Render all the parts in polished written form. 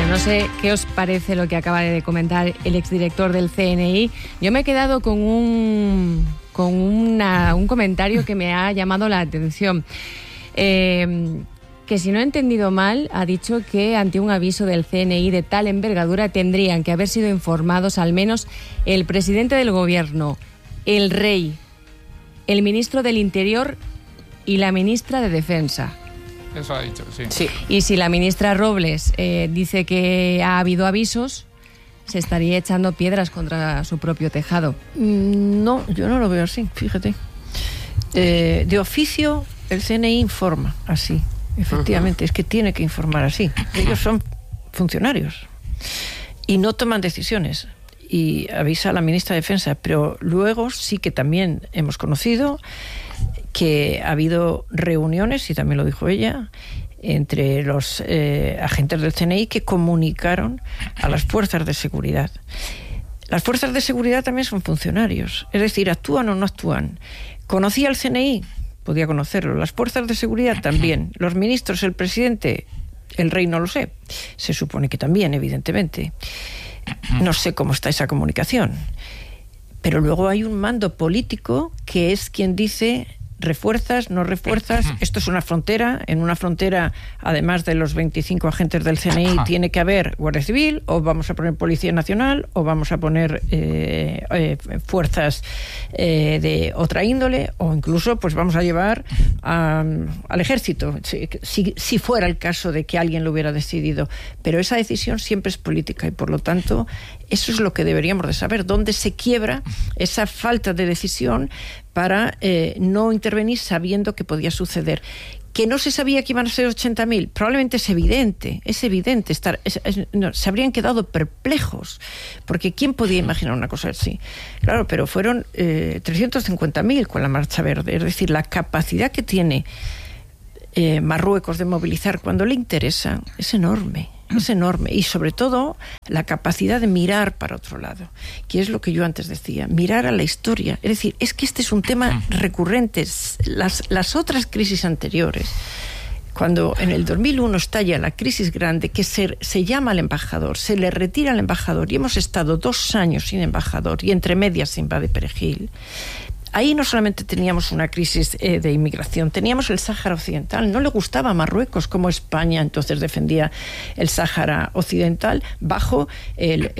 no sé qué os parece lo que acaba de comentar el exdirector del CNI. Yo me he quedado con un comentario que me ha llamado la atención. Que si no he entendido mal, ha dicho que ante un aviso del CNI de tal envergadura tendrían que haber sido informados al menos el presidente del gobierno, el rey, el ministro del Interior y la ministra de Defensa. Eso ha dicho, sí. Y si la ministra Robles dice que ha habido avisos, se estaría echando piedras contra su propio tejado. No, yo no lo veo así, fíjate. De oficio, el CNI informa así. Efectivamente, es que tiene que informar así. Ellos son funcionarios y no toman decisiones. Y avisa a la ministra de Defensa, pero luego sí que también hemos conocido que ha habido reuniones, y también lo dijo ella, entre los agentes del CNI que comunicaron a las fuerzas de seguridad. Las fuerzas de seguridad también son funcionarios, es decir, actúan o no actúan. ¿Conocía el CNI? Podía conocerlo. Las fuerzas de seguridad también. Los ministros, el presidente, el rey no lo sé. Se supone que también, evidentemente. No sé cómo está esa comunicación. Pero luego hay un mando político que es quien dice: refuerzas, no refuerzas, esto es una frontera, en una frontera, además de los 25 agentes del CNI, tiene que haber Guardia Civil, o vamos a poner Policía Nacional, o vamos a poner fuerzas de otra índole, o incluso pues vamos a llevar al ejército, si fuera el caso de que alguien lo hubiera decidido. Pero esa decisión siempre es política y por lo tanto eso es lo que deberíamos de saber, dónde se quiebra esa falta de decisión para no intervenir sabiendo que podía suceder. Que no se sabía que iban a ser 80.000, probablemente es evidente, se habrían quedado perplejos, porque ¿quién podía imaginar una cosa así? Claro, pero fueron 350.000 con la Marcha Verde, es decir, la capacidad que tiene Marruecos de movilizar cuando le interesa es enorme. Es enorme, y sobre todo la capacidad de mirar para otro lado, que es lo que yo antes decía, mirar a la historia. Es decir, es que este es un tema recurrente. Las otras crisis anteriores, cuando en el 2001 estalla la crisis grande, que se llama al embajador, se le retira al embajador, y hemos estado 2 años sin embajador, y entre medias se invade Perejil. Ahí no solamente teníamos una crisis de inmigración, teníamos el Sáhara Occidental. No le gustaba a Marruecos como España entonces defendía el Sáhara Occidental bajo el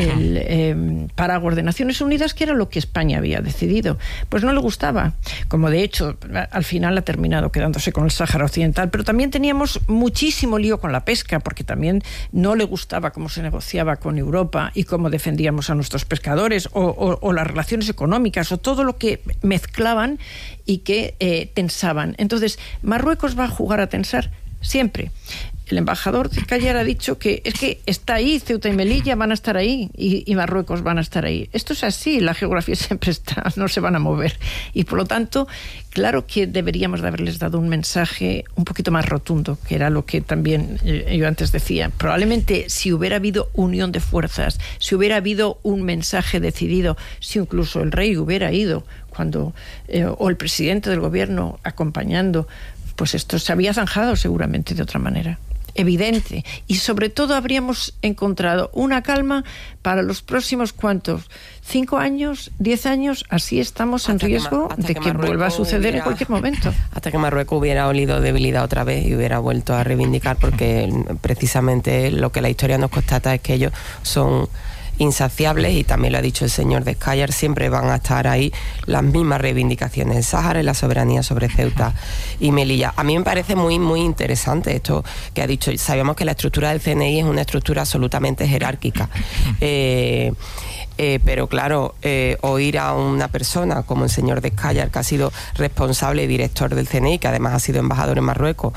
paraguas de Naciones Unidas, que era lo que España había decidido. Pues no le gustaba, como de hecho al final ha terminado quedándose con el Sáhara Occidental. Pero también teníamos muchísimo lío con la pesca, porque también no le gustaba cómo se negociaba con Europa y cómo defendíamos a nuestros pescadores, o las relaciones económicas, o todo lo que mezclaban y que tensaban. Entonces, Marruecos va a jugar a tensar siempre. El embajador de Cayar ha dicho que es que está ahí, Ceuta y Melilla van a estar ahí y Marruecos van a estar ahí. Esto es así, la geografía siempre está, no se van a mover. Y por lo tanto, claro que deberíamos de haberles dado un mensaje un poquito más rotundo, que era lo que también yo antes decía. Probablemente si hubiera habido unión de fuerzas, si hubiera habido un mensaje decidido, si incluso el rey hubiera ido cuando o el presidente del gobierno acompañando, pues esto se había zanjado seguramente de otra manera. Evidente, y sobre todo habríamos encontrado una calma para los próximos ¿cuántos? 5 años, 10 años, así estamos en riesgo de que vuelva a suceder en cualquier momento. Hasta que Marruecos hubiera olido debilidad otra vez y hubiera vuelto a reivindicar, porque precisamente lo que la historia nos constata es que ellos son insaciables, y también lo ha dicho el señor de Cayar, siempre van a estar ahí las mismas reivindicaciones, el Sáhara y la soberanía sobre Ceuta y Melilla. A mí me parece muy, muy interesante esto que ha dicho. Sabemos que la estructura del CNI es una estructura absolutamente jerárquica. Pero claro, oír a una persona como el señor de Cayar, que ha sido responsable y director del CNI, que además ha sido embajador en Marruecos,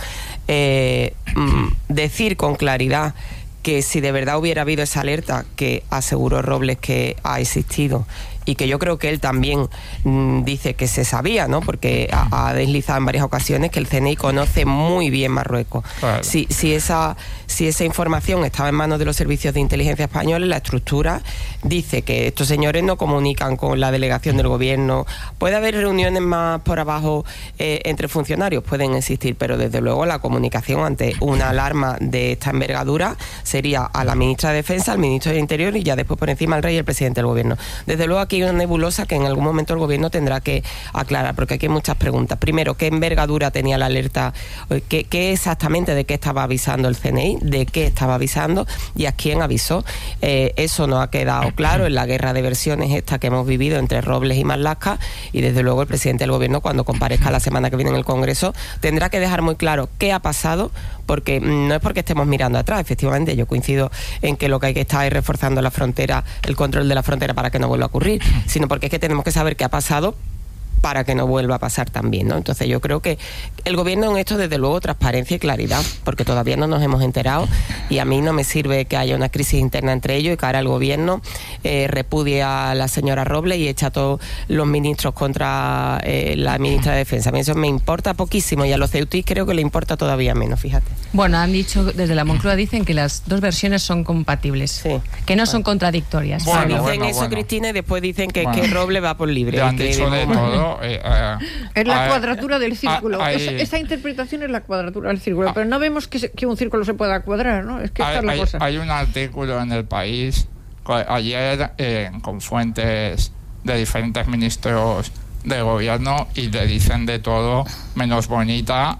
decir con claridad que si de verdad hubiera habido esa alerta, que aseguró Robles que ha existido y que yo creo que él también dice que se sabía, ¿no? Porque ha deslizado en varias ocasiones que el CNI conoce muy bien Marruecos. Claro. Si esa información estaba en manos de los servicios de inteligencia españoles, la estructura dice que estos señores no comunican con la delegación del gobierno. Puede haber reuniones más por abajo entre funcionarios, pueden existir, pero desde luego la comunicación ante una alarma de esta envergadura sería a la ministra de Defensa, al ministro de Interior y ya después por encima al rey y el presidente del gobierno. Desde luego aquí hay una nebulosa que en algún momento el gobierno tendrá que aclarar, porque aquí hay muchas preguntas. Primero, ¿qué envergadura tenía la alerta? ¿Qué exactamente de qué estaba avisando el CNI? ¿De qué estaba avisando? ¿Y a quién avisó? Eso no ha quedado claro en la guerra de versiones esta que hemos vivido entre Robles y Marlaska, y desde luego el presidente del gobierno, cuando comparezca la semana que viene en el Congreso, tendrá que dejar muy claro qué ha pasado, porque no es porque estemos mirando atrás. Efectivamente, yo coincido en que lo que hay que estar es reforzando la frontera, el control de la frontera para que no vuelva a ocurrir, sino porque es que tenemos que saber qué ha pasado para que no vuelva a pasar también, ¿no? Entonces yo creo que el gobierno en esto, desde luego, transparencia y claridad, porque todavía no nos hemos enterado, y a mí no me sirve que haya una crisis interna entre ellos y que ahora el gobierno repudie a la señora Robles y echa a todos los ministros contra la ministra de Defensa. A mí eso me importa poquísimo, y a los ceutís creo que le importa todavía menos, fíjate. Bueno, han dicho, desde la Moncloa dicen que las dos versiones son compatibles, sí, que no son contradictorias. Dicen eso, Cristina, y después dicen que Robles va por libre. Ya han dicho de todo. Es la cuadratura del círculo. Esa interpretación es la cuadratura del círculo, pero no vemos que un círculo se pueda cuadrar, ¿no? Es que esta es la cosa. Hay un artículo en El País ayer con fuentes de diferentes ministros de gobierno, y le dicen de todo menos bonita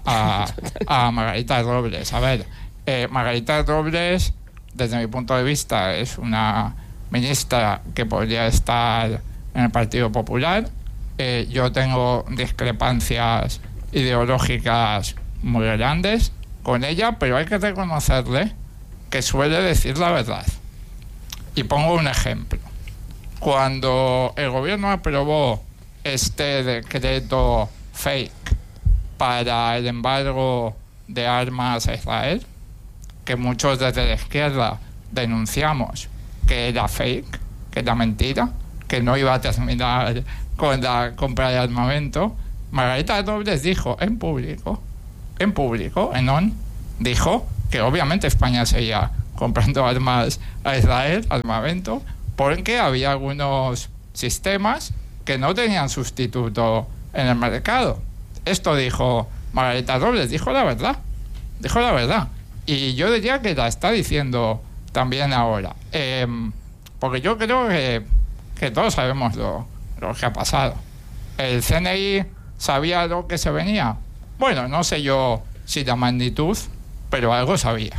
a Margarita Robles. A ver, Margarita Robles, desde mi punto de vista, es una ministra que podría estar en el Partido Popular. Yo tengo discrepancias ideológicas muy grandes con ella, pero hay que reconocerle que suele decir la verdad. Y pongo un ejemplo. Cuando el gobierno aprobó este decreto fake para el embargo de armas a Israel, que muchos desde la izquierda denunciamos que era fake, que era mentira, que no iba a terminar con la compra de armamento, Margarita Robles dijo en público, en ON, dijo que obviamente España seguía comprando armas a Israel, armamento, porque había algunos sistemas que no tenían sustituto en el mercado. Esto dijo Margarita Robles, dijo la verdad. Y yo diría que la está diciendo también ahora. Porque yo creo que todos sabemos lo que ha pasado. ¿El CNI sabía lo que se venía? Bueno, no sé yo si la magnitud, pero algo sabía.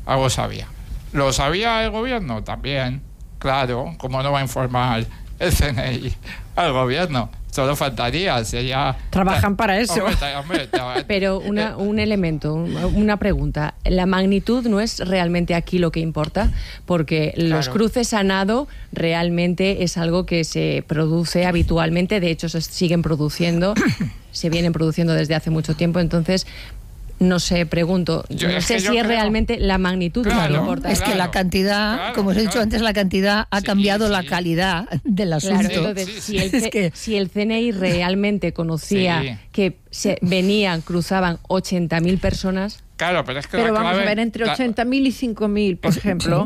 ¿Lo sabía el gobierno? También, claro. ¿Cómo no va a informar el CNI al gobierno? Solo faltaría, sería... Trabajan para eso. Pero un elemento, una pregunta. ¿La magnitud no es realmente aquí lo que importa? Porque los cruces a nado realmente es algo que se produce habitualmente. De hecho, se siguen produciendo, se vienen produciendo desde hace mucho tiempo. Entonces, no sé, pregunto, no sé si es realmente la magnitud lo que importa. Es que la cantidad, como os he dicho antes, la cantidad ha cambiado la calidad del asunto. Claro, entonces, si el CNI realmente conocía que cruzaban 80.000 personas... Claro, pero es que vamos a ver, entre 80.000 y 5.000, por ejemplo,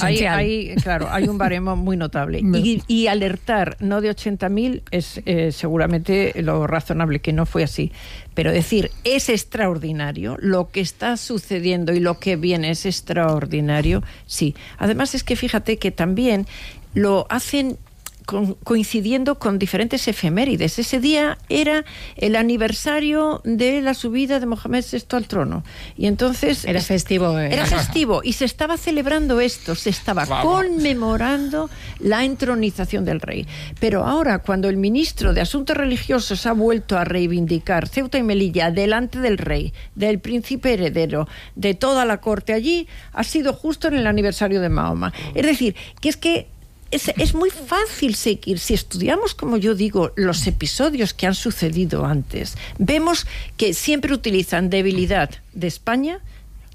hay un baremo muy notable. Y alertar no de 80.000 es seguramente lo razonable, que no fue así. Pero decir, es extraordinario, lo que está sucediendo y lo que viene es extraordinario, sí. Además es que fíjate que también lo hacen coincidiendo con diferentes efemérides. Ese día era el aniversario de la subida de Mohamed VI al trono. Y entonces... Era festivo. Era festivo. Y se estaba celebrando esto. Se estaba conmemorando la entronización del rey. Pero ahora, cuando el ministro de Asuntos Religiosos ha vuelto a reivindicar Ceuta y Melilla delante del rey, del príncipe heredero, de toda la corte allí, ha sido justo en el aniversario de Mahoma. Es decir, que es que es muy fácil seguir. Si estudiamos, como yo digo, los episodios que han sucedido antes, vemos que siempre utilizan debilidad de España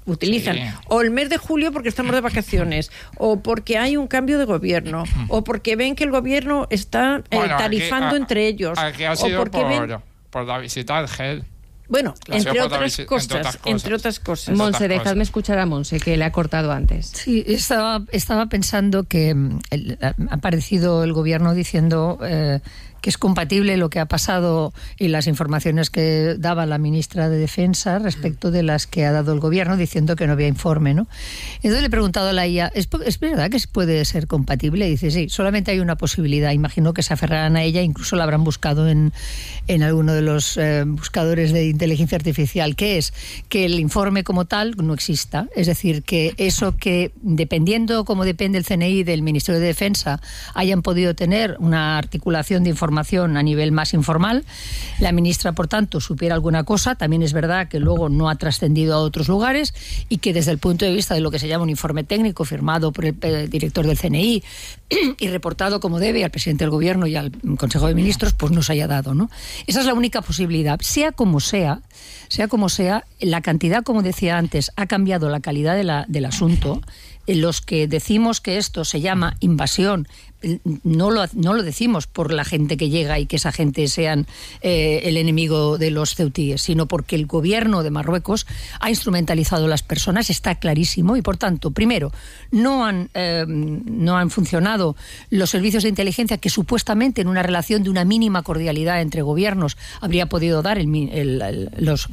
utilizan Sí. o el mes de julio porque estamos de vacaciones, o porque hay un cambio de gobierno, o porque ven que el gobierno está Bueno, tarifando entre ellos, Aquí ha o sido porque ven... por la visita al GEL. Bueno, Claro. entre otras cosas. Monse, dejadme escuchar a Monse, que le ha cortado antes. Sí, estaba pensando que ha aparecido el gobierno diciendo que es compatible lo que ha pasado y las informaciones que daba la ministra de Defensa respecto de las que ha dado el gobierno, diciendo que no había informe, ¿no? Entonces le he preguntado a la IA, ¿es verdad que puede ser compatible? Y dice, sí, solamente hay una posibilidad. Imagino que se aferrarán a ella, incluso la habrán buscado en alguno de los buscadores de inteligencia artificial, que es que el informe como tal no exista. Es decir, que eso que, dependiendo como depende el CNI del Ministerio de Defensa, hayan podido tener una articulación de información a nivel más informal. La ministra, por tanto, supiera alguna cosa. También es verdad que luego no ha trascendido a otros lugares y que desde el punto de vista de lo que se llama un informe técnico firmado por el director del CNI y reportado como debe al presidente del gobierno y al Consejo de Ministros, pues no se haya dado, ¿no? Esa es la única posibilidad. Sea como sea, la cantidad, como decía antes, ha cambiado la calidad del asunto. Los que decimos que esto se llama invasión, no lo decimos por la gente que llega y que esa gente sean el enemigo de los ceutíes, sino porque el gobierno de Marruecos ha instrumentalizado a las personas, está clarísimo, y por tanto, primero, no han funcionado los servicios de inteligencia que supuestamente en una relación de una mínima cordialidad entre gobiernos habría podido dar los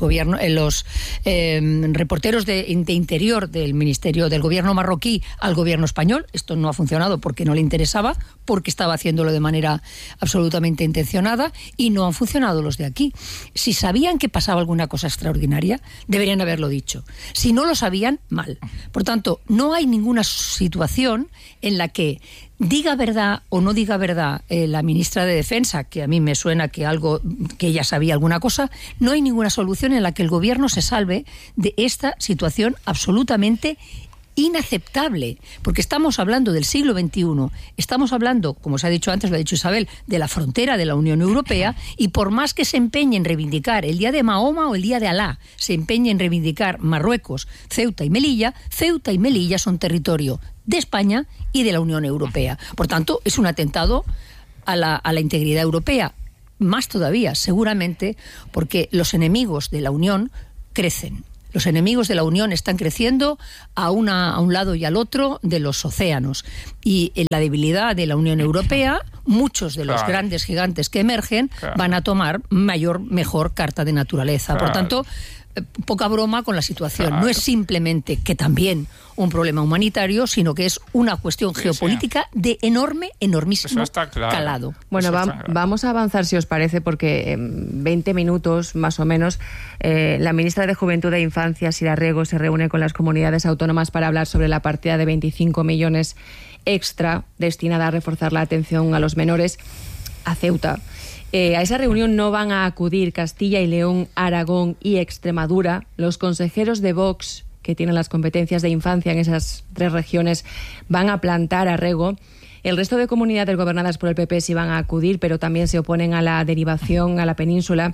reporteros de interior del ministerio del gobierno marroquí al gobierno español. Esto no ha funcionado porque no le interesaba, porque estaba haciéndolo de manera absolutamente intencionada, y no han funcionado los de aquí. Si sabían que pasaba alguna cosa extraordinaria, deberían haberlo dicho. Si no lo sabían, mal. Por tanto, no hay ninguna situación en la que diga verdad o no diga verdad la ministra de Defensa, que a mí me suena que ella sabía alguna cosa. No hay ninguna solución en la que el gobierno se salve de esta situación absolutamente inaceptable, porque estamos hablando del siglo XXI, estamos hablando, como se ha dicho antes, lo ha dicho Isabel, de la frontera de la Unión Europea, y por más que se empeñe en reivindicar el día de Mahoma o el día de Alá, se empeñe en reivindicar Marruecos, Ceuta y Melilla son territorio de España y de la Unión Europea. Por tanto, es un atentado a la integridad europea. Más todavía, seguramente, porque los enemigos de la Unión crecen. Los enemigos de la Unión están creciendo a un lado y al otro de los océanos. Y en la debilidad de la Unión Europea, muchos de los grandes gigantes que emergen van a tomar mejor carta de naturaleza. Por tanto, poca broma con la situación. No es simplemente que también un problema humanitario, sino que es una cuestión geopolítica de enormísimo calado. Bueno, vamos a avanzar, si os parece, porque en 20 minutos, más o menos, la ministra de Juventud e Infancia, Sira Rego, se reúne con las comunidades autónomas para hablar sobre la partida de 25 millones extra destinada a reforzar la atención a los menores a Ceuta. A esa reunión no van a acudir Castilla y León, Aragón y Extremadura. Los consejeros de Vox, que tienen las competencias de infancia en esas tres regiones, van a plantar a Rego. El resto de comunidades gobernadas por el PP sí van a acudir, pero también se oponen a la derivación a la península.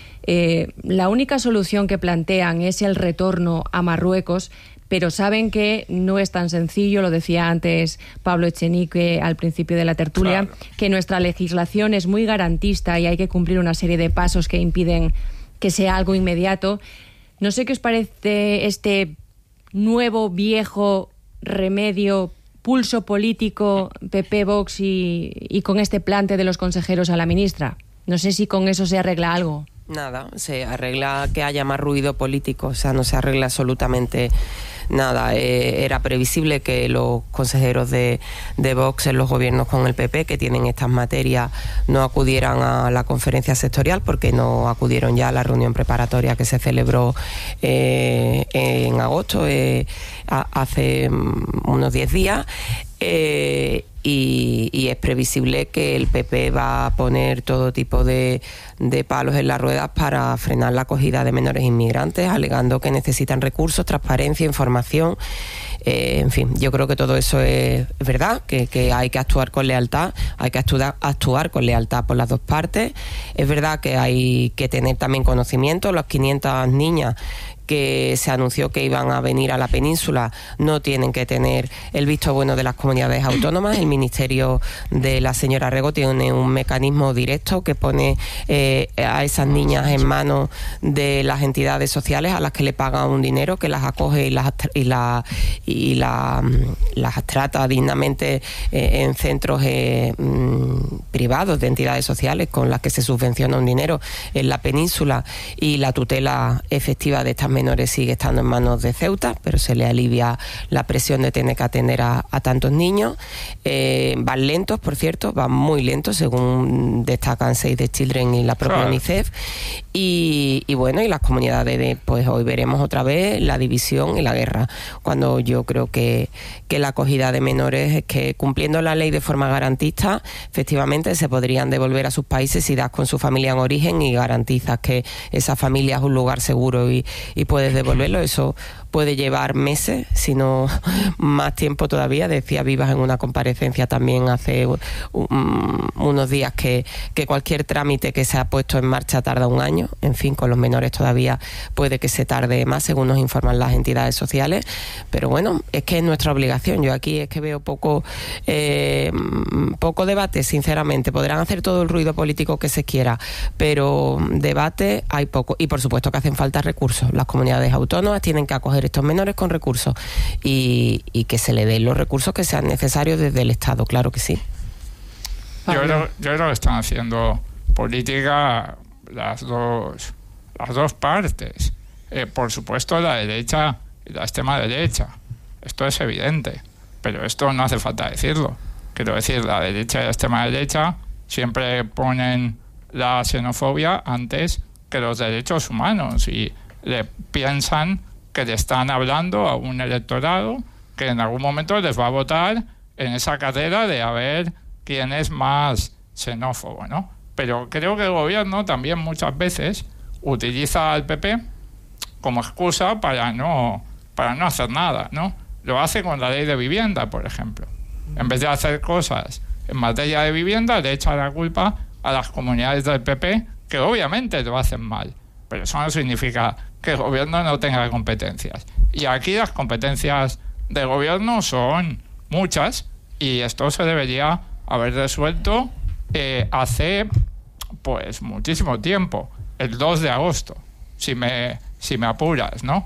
La única solución que plantean es el retorno a Marruecos, pero saben que no es tan sencillo, lo decía antes Pablo Echenique al principio de la tertulia, que nuestra legislación es muy garantista y hay que cumplir una serie de pasos que impiden que sea algo inmediato. No sé qué os parece este nuevo, viejo remedio, pulso político PP, Vox y con este plante de los consejeros a la ministra. No sé si con eso se arregla algo. Nada, se arregla que haya más ruido político, o sea, no se arregla absolutamente nada. Era previsible que los consejeros de Vox en los gobiernos con el PP, que tienen estas materias, no acudieran a la conferencia sectorial, porque no acudieron ya a la reunión preparatoria que se celebró en agosto, hace unos 10 días. Y es previsible que el PP va a poner todo tipo de palos en las ruedas para frenar la acogida de menores inmigrantes, alegando que necesitan recursos, transparencia, información. En fin, yo creo que todo eso es verdad, que hay que actuar con lealtad, hay que actuar con lealtad por las dos partes. Es verdad que hay que tener también conocimiento. Las 500 niñas que se anunció que iban a venir a la península no tienen que tener el visto bueno de las comunidades autónomas. El Ministerio de la señora Rego tiene un mecanismo directo que pone a esas niñas en manos de las entidades sociales a las que le pagan un dinero, que las acoge y las trata dignamente en centros privados de entidades sociales con las que se subvenciona un dinero en la península, y la tutela efectiva de estas menores sigue estando en manos de Ceuta, pero se le alivia la presión de tener que atender a tantos niños. Van lentos, por cierto, van muy lentos, según destacan Save the Children y la propia UNICEF. Y bueno, y las comunidades pues hoy veremos otra vez la división y la guerra, cuando yo creo que la acogida de menores es que, cumpliendo la ley de forma garantista, efectivamente se podrían devolver a sus países si das con su familia en origen y garantizas que esa familia es un lugar seguro y puedes devolverlo. Eso puede llevar meses, si no más tiempo todavía. Decía Vivas en una comparecencia también hace unos días que cualquier trámite que se ha puesto en marcha tarda un año. En fin, con los menores todavía puede que se tarde más, según nos informan las entidades sociales. Pero bueno, es que es nuestra obligación. Yo aquí es que veo poco debate, sinceramente. Podrán hacer todo el ruido político que se quiera, pero debate hay poco. Y por supuesto que hacen falta recursos. Las comunidades autónomas tienen que acoger estos menores con recursos y que se le den los recursos que sean necesarios desde el Estado, claro que sí. Yo creo que están haciendo política las dos partes. Por supuesto, la derecha y la extrema derecha. Esto es evidente, pero esto no hace falta decirlo. Quiero decir, la derecha y la extrema derecha siempre ponen la xenofobia antes que los derechos humanos y le piensan que le están hablando a un electorado que en algún momento les va a votar en esa carrera de a ver quién es más xenófobo, ¿no? Pero creo que el gobierno también muchas veces utiliza al PP como excusa para no hacer nada, ¿no? Lo hace con la ley de vivienda, por ejemplo. En vez de hacer cosas en materia de vivienda, le echa la culpa a las comunidades del PP, que obviamente lo hacen mal. Pero eso no significa que el gobierno no tenga competencias. Y aquí las competencias del gobierno son muchas, y esto se debería haber resuelto hace pues muchísimo tiempo, el 2 de agosto, si me apuras, ¿no?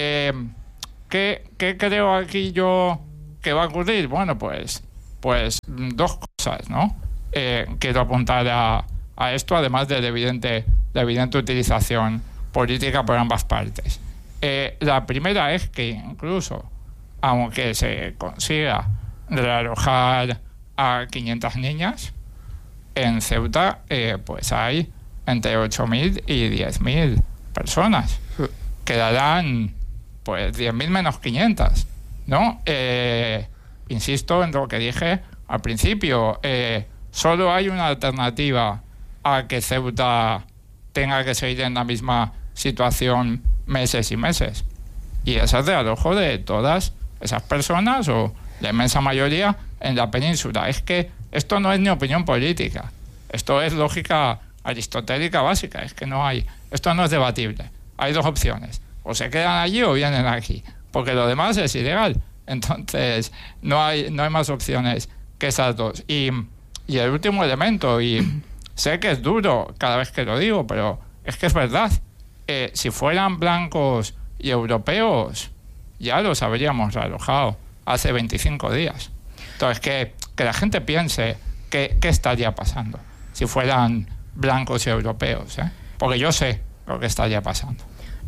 ¿Qué creo aquí yo que va a ocurrir? Bueno, pues dos cosas, ¿no? Quiero apuntar a esto, además de la evidente utilización política por ambas partes. La primera es que incluso, aunque se consiga realojar a 500 niñas, en Ceuta pues hay entre 8.000 y 10.000 personas. Quedarán pues 10.000 menos 500, ¿no? Insisto en lo que dije al principio, solo hay una alternativa a que Ceuta tenga que seguir en la misma situación meses y meses, y ese es el alojo de todas esas personas, o la inmensa mayoría, en la península. Es que esto no es ni opinión política, esto es lógica aristotélica básica, es que esto no es debatible. Hay dos opciones, o se quedan allí o vienen aquí, porque lo demás es ilegal. Entonces no hay más opciones que esas dos. Y el último elemento, y sé que es duro cada vez que lo digo, pero es que es verdad. Si fueran blancos y europeos, ya los habríamos realojado hace 25 días. Entonces, que la gente piense qué estaría pasando si fueran blancos y europeos, porque yo sé lo que estaría pasando.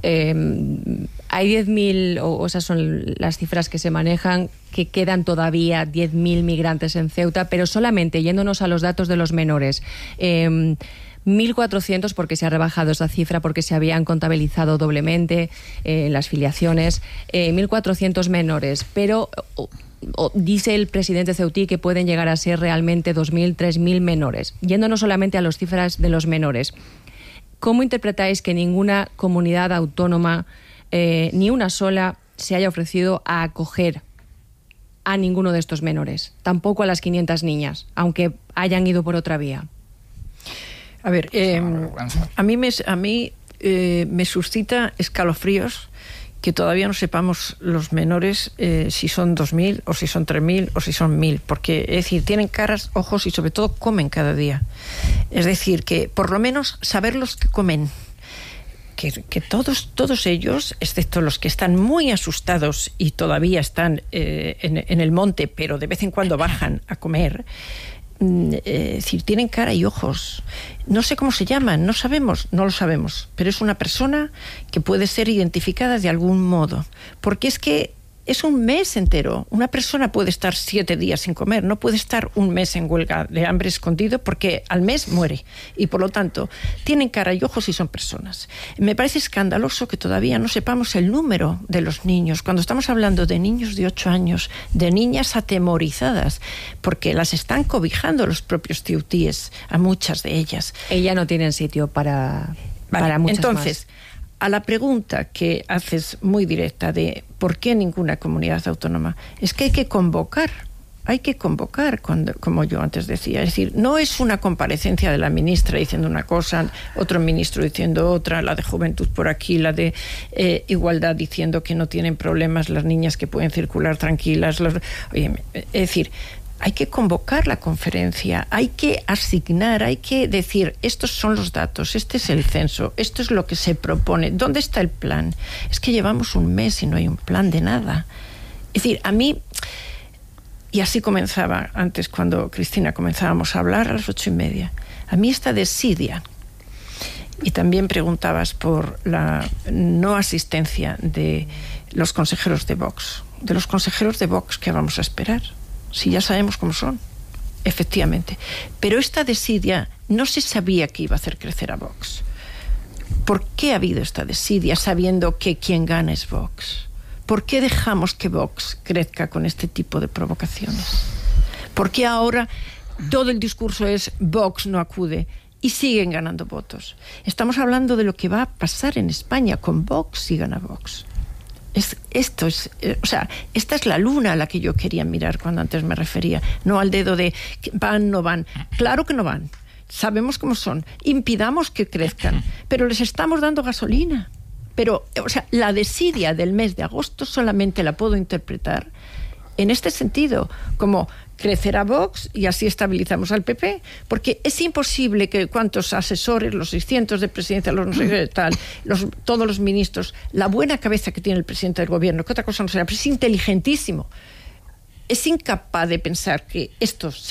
Hay 10.000, o esas son las cifras que se manejan, que quedan todavía 10.000 migrantes en Ceuta, pero solamente yéndonos a los datos de los menores. 1.400, porque se ha rebajado esa cifra, porque se habían contabilizado doblemente las filiaciones, 1.400 menores, pero dice el presidente ceutí que pueden llegar a ser realmente 2.000, 3.000 menores. Yéndonos solamente a las cifras de los menores, ¿cómo interpretáis que ninguna comunidad autónoma, ni una sola, se haya ofrecido a acoger a ninguno de estos menores? Tampoco a las 500 niñas, aunque hayan ido por otra vía. A ver, a mí me suscita escalofríos que todavía no sepamos los menores si son 2.000 o si son 3.000 o si son 1.000, porque es decir, tienen caras, ojos y sobre todo comen cada día. Es decir, que por lo menos saber los que comen, que todos ellos, excepto los que están muy asustados y todavía están en el monte, pero de vez en cuando bajan a comer, es decir, tienen cara y ojos. No sé cómo se llaman, no lo sabemos, pero es una persona que puede ser identificada de algún modo, porque es que es un mes entero. Una persona puede estar 7 días sin comer, no puede estar un mes en huelga de hambre escondido, porque al mes muere. Y por lo tanto, tienen cara y ojos y son personas. Me parece escandaloso que todavía no sepamos el número de los niños. Cuando estamos hablando de niños de 8 años, de niñas atemorizadas, porque las están cobijando los propios tiutíes, a muchas de ellas. Ella no tienen sitio para muchas entonces, más. A la pregunta que haces muy directa de ¿por qué ninguna comunidad autónoma? Es que hay que convocar, como yo antes decía. Es decir, no es una comparecencia de la ministra diciendo una cosa, otro ministro diciendo otra, la de Juventud por aquí, la de Igualdad diciendo que no tienen problemas las niñas, que pueden circular tranquilas. Es decir, hay que convocar la conferencia, hay que asignar, hay que decir, estos son los datos, este es el censo, esto es lo que se propone, ¿dónde está el plan? Es que llevamos un mes y no hay un plan de nada. Es decir, a mí, y así comenzaba antes cuando Cristina comenzábamos a hablar a las 8:30, a mí esta desidia, y también preguntabas por la no asistencia de los consejeros de Vox. De los consejeros de Vox, ¿qué vamos a esperar? Si ya sabemos cómo son, efectivamente. Pero esta desidia no se sabía que iba a hacer crecer a Vox. ¿Por qué ha habido esta desidia sabiendo que quien gana es Vox? ¿Por qué dejamos que Vox crezca con este tipo de provocaciones? ¿Por qué ahora todo el discurso es Vox no acude y siguen ganando votos? Estamos hablando de lo que va a pasar en España con Vox si gana Vox. Esta es la luna a la que yo quería mirar cuando antes me refería, no al dedo de van, no van. Claro que no van, sabemos cómo son, impidamos que crezcan, pero les estamos dando gasolina. Pero, la desidia del mes de agosto solamente la puedo interpretar en este sentido, como crecerá Vox y así estabilizamos al PP, porque es imposible que cuantos asesores, los 600 de presidencia, los no sé qué tal, todos los ministros, la buena cabeza que tiene el presidente del gobierno, que otra cosa no será, pero es inteligentísimo, es incapaz de pensar que esto